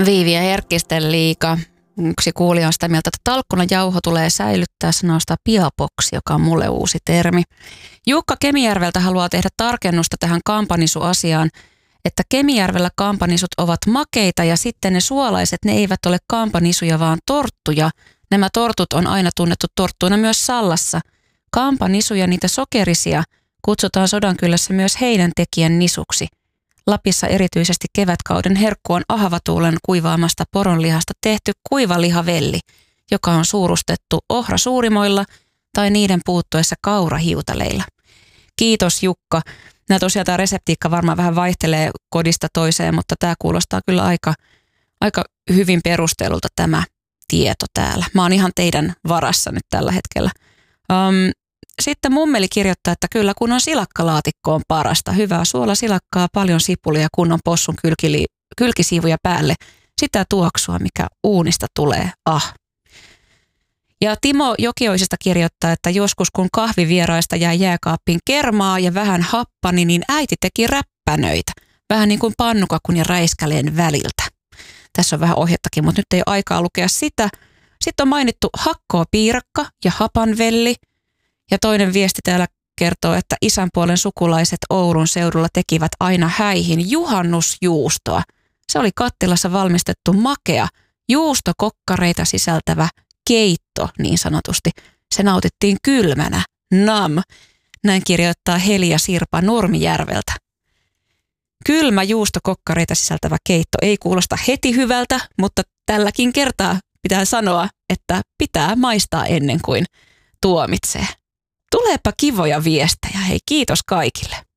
Viivi ja Herkkisten liiga. Yksi kuulija on sitä mieltä, että talkkunajauho tulee säilyttää, sanoo sitä piapoksi, joka on mulle uusi termi. Jukka Kemijärveltä haluaa tehdä tarkennusta tähän kampanisuasiaan, että Kemijärvellä kampanisut ovat makeita ja sitten ne suolaiset, ne eivät ole kampanisuja, vaan torttuja. Nämä tortut on aina tunnettu torttuina myös Sallassa. Kampanisuja, niitä sokerisia, kutsutaan Sodankylässä myös heinäntekijän nisuksi. Lapissa erityisesti kevätkauden herkku on ahvatuulen kuivaamasta poronlihasta tehty kuivalihavelli, joka on suurustettu ohrasuurimoilla tai niiden puuttuessa kaurahiutaleilla. Kiitos Jukka. Tosiaan tämä reseptiikka varmaan vähän vaihtelee kodista toiseen, mutta tämä kuulostaa kyllä aika hyvin perustelulta tämä tieto täällä. Mä oon ihan teidän varassa nyt tällä hetkellä. Sitten mummeli kirjoittaa, että kyllä kun on silakkalaatikko on parasta. Hyvää suolasilakkaa, paljon sipulia, kunnon possun kylkisiivuja päälle. Sitä tuoksua, mikä uunista tulee. Ja Timo Jokioisesta kirjoittaa, että joskus kun kahvivieraista jäi jääkaappiin kermaa ja vähän happani, niin äiti teki räppänöitä. Vähän niin kuin pannukakun ja räiskäleen väliltä. Tässä on vähän ohjettakin, mutta nyt ei ole aikaa lukea sitä. Sitten on mainittu hakkoopiirakka ja hapanvelli. Ja toinen viesti täällä kertoo, että isän puolen sukulaiset Oulun seudulla tekivät aina häihin juhannusjuustoa. Se oli kattilassa valmistettu makea, juustokokkareita sisältävä keitto niin sanotusti. Se nautittiin kylmänä. Nam. Näin kirjoittaa Helia Sirpa Nurmijärveltä. Kylmä juustokokkareita sisältävä keitto ei kuulosta heti hyvältä, mutta tälläkin kertaa pitää sanoa, että pitää maistaa ennen kuin tuomitsee. Tuleepa kivoja viestejä. Hei, kiitos kaikille.